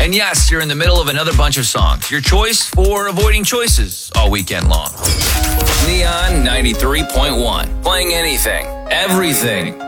And yes, you're in the middle of another bunch of songs. Your choice for avoiding choices all weekend long. Neon 93.1. Playing anything, everything.